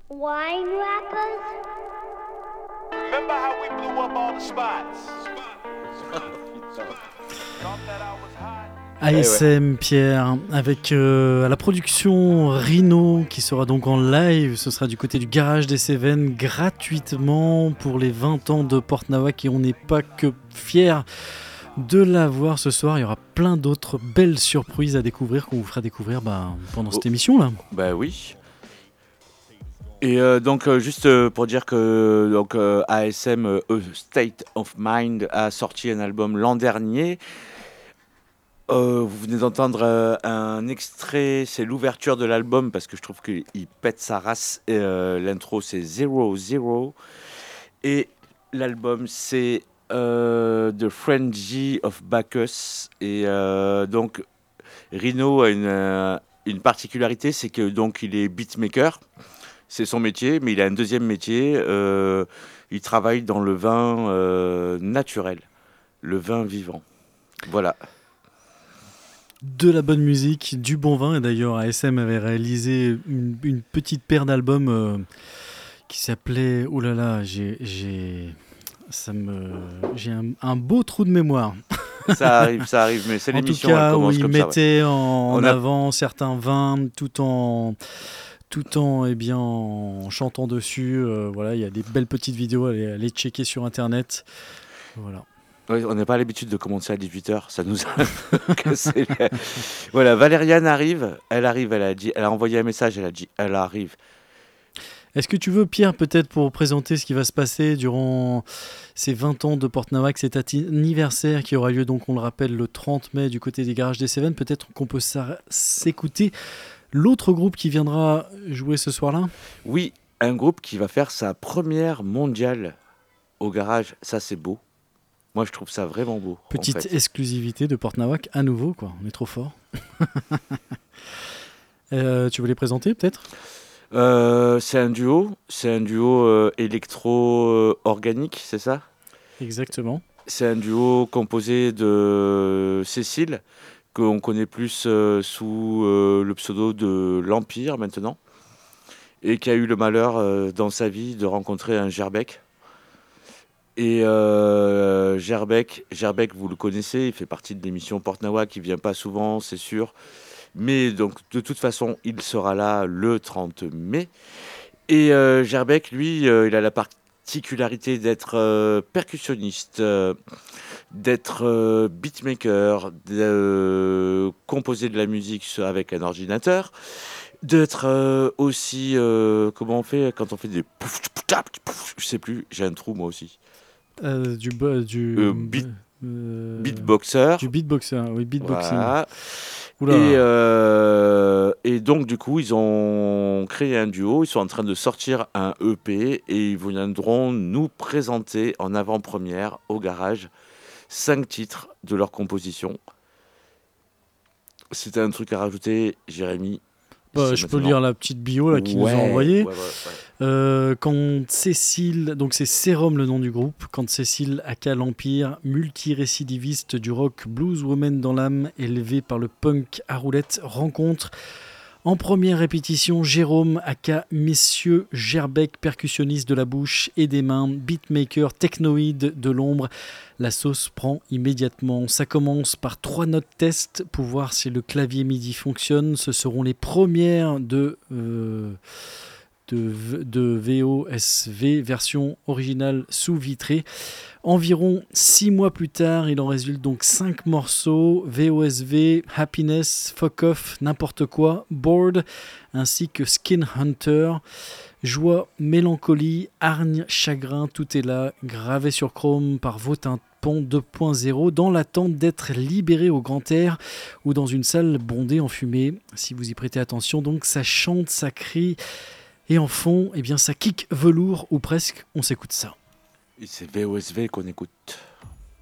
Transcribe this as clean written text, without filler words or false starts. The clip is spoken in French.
Wine rappers? Remember how we blew up all the spots? Thought that I was hot. ASM Pierre, avec à la production Rhino qui sera donc en live, ce sera du côté du garage des Cévennes gratuitement pour les 20 ans de Port Nawak et on n'est pas que fiers de la voir ce soir. Il y aura plein d'autres belles surprises à découvrir qu'on vous fera découvrir pendant cette émission là. Bah oui. Et donc juste pour dire que ASM A State of Mind a sorti un album l'an dernier. Vous venez d'entendre un extrait, c'est l'ouverture de l'album parce que je trouve qu'il pète sa race. L'intro c'est 00 et l'album c'est The Frenzy of Bacchus. Et donc Rhino a une particularité, c'est que donc il est beatmaker, c'est son métier, mais il a un deuxième métier. Il travaille dans le vin naturel, le vin vivant. Voilà. De la bonne musique, du bon vin. Et d'ailleurs, ASM avait réalisé une petite paire d'albums qui s'appelait... Oh là là, j'ai un beau trou de mémoire. Ça arrive, mais c'est l'émission. En tout cas, elle commence où il comme ça, mettait en avant certains vins tout en en chantant dessus. Voilà, il y a des belles petites vidéos, allez checker sur Internet. Voilà. Ouais, on n'a pas l'habitude de commencer à 18h, ça nous a cassé. Voilà, Valériane arrive, elle a envoyé un message, elle a dit, elle arrive. Est-ce que tu veux, Pierre, peut-être pour présenter ce qui va se passer durant ces 20 ans de Port Nawak, cet anniversaire qui aura lieu, donc on le rappelle, le 30 mai du côté des garages des Cévennes, peut-être qu'on peut s'écouter l'autre groupe qui viendra jouer ce soir-là ? Oui, un groupe qui va faire sa première mondiale au garage, ça c'est beau. Moi, je trouve ça vraiment beau. Petite exclusivité de Port Nawak à nouveau, quoi. On est trop fort. Tu veux les présenter, peut-être ? C'est un duo électro-organique, c'est ça ? Exactement. C'est un duo composé de Cécile, qu'on connaît plus sous le pseudo de l'Empire maintenant, et qui a eu le malheur dans sa vie de rencontrer un Gerbec. Et Gerbec, vous le connaissez, il fait partie de l'émission Port Nawak, il vient pas souvent, c'est sûr. Mais donc, de toute façon, il sera là le 30 mai. Et Gerbec, lui, il a la particularité d'être percussionniste, d'être beatmaker, de composer de la musique avec un ordinateur, d'être aussi... comment on fait quand on fait des... Je sais plus, j'ai un trou moi aussi. Beatboxer. Du beatboxer, oui, beatboxing. Voilà. Et donc, du coup, ils ont créé un duo. Ils sont en train de sortir un EP et ils viendront nous présenter en avant-première au garage 5 titres de leur composition. C'était un truc à rajouter, Jérémy? Je peux lire la petite bio là, qu'ils nous ont envoyée. Ouais. Quand Cécile, donc c'est Serum le nom du groupe, quand Cécile, aka l'Empire, multirécidiviste du rock blues woman dans l'âme, élevée par le punk à roulettes, rencontre en première répétition Jérôme, aka Messieurs Gerbec, percussionniste de la bouche et des mains, beatmaker technoïde de l'ombre. La sauce prend immédiatement. Ça commence par 3 notes test pour voir si le clavier MIDI fonctionne. Ce seront les premières de VOSV, version originale sous vitrée. Environ 6 mois plus tard, il en résulte donc 5 morceaux, VOSV, Happiness, Fuck Off, N'importe quoi, Bored, ainsi que Skin Hunter. Joie, mélancolie, hargne, chagrin, tout est là, gravé sur chrome par Vautympan 2.0, dans l'attente d'être libéré au grand air ou dans une salle bondée en fumée. Si vous y prêtez attention, donc ça chante, ça crie, et en fond, eh bien ça kick velours, ou presque, on s'écoute ça. Et c'est VOSV qu'on écoute.